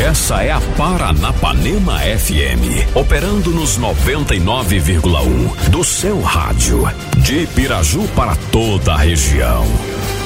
Essa é a Paranapanema FM, operando nos 99,1 do seu rádio, de Piraju para toda a região.